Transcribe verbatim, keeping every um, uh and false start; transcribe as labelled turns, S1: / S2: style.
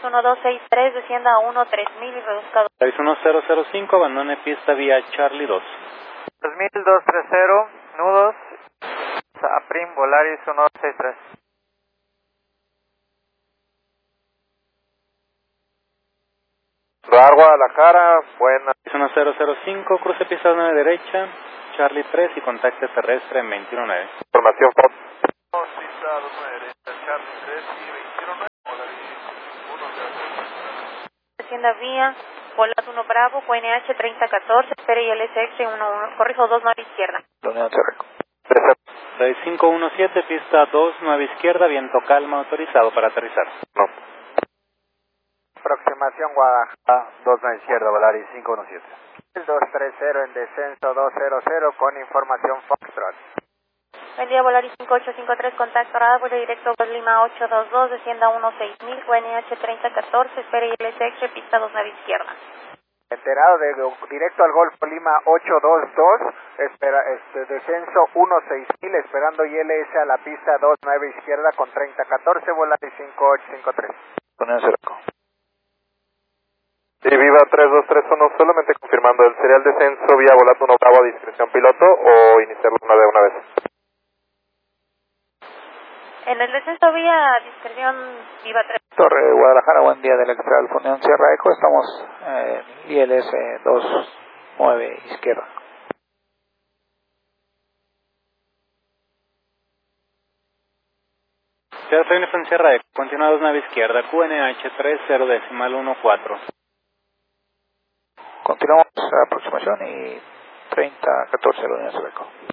S1: uno dos seis tres, descienda a uno tres mil y reduzca.
S2: Volaris uno cero cero cinco, abandone pista vía Charlie dos.
S3: dos mil doscientos treinta, nudos, Aprim, Volaris uno dos seis tres.
S4: Radar Guadalajara, buena.
S2: uno cero cero cinco, cruce pista nueve derecha, Charlie tres y contacte terrestre en veintiuno nueve.
S4: Información Fox.
S5: Pista dos nueve derecha, Charlie tres y veintiuno nueve, Volaris uno cero cero.
S1: Descienda vía Volat uno Bravo, Q N H treinta catorce, espere y L S X uno uno, corrijo dos nueve izquierda.
S3: Unión Cerreco.
S2: Volaris cinco uno siete, pista dos nueve izquierda, viento calma, autorizado para aterrizar.
S4: No.
S3: Aproximación Guadalajara, dos nueve izquierda, Volaris cinco uno siete. dos treinta en descenso dos cero cero con información Foxtrot.
S1: Buen día, Volaris cinco ocho cinco tres, contacto radar, vuelo directo Gol Lima ocho dos dos, descienda uno seis mil, Q N H treinta catorce, espere y L S X, pista dos nueve izquierda.
S3: Enterado de directo al Golfo Lima ocho dos dos, espera, este, descenso uno seis mil, esperando I L S a la pista dos nueve izquierda con treinta catorce, Volaris cinco ocho cinco tres. Unión Cerreco.
S4: Y Viva tres dos tres uno, solamente confirmando el serial descenso vía Volato uno Bravo a discreción piloto o iniciarlo una de una vez.
S1: En el descenso vía discreción Viva tres.
S3: Torre Guadalajara, buen día del Extra Alfa Unión Sierra Eco, estamos en I L S dos nueve izquierda.
S2: Ciudad Frenefren Sierra Eco, continúa dos nueve izquierda, Q N H tres cero decimal uno cuatro.
S3: Continuamos la aproximación y treinta catorce la Unión Sierra Eco.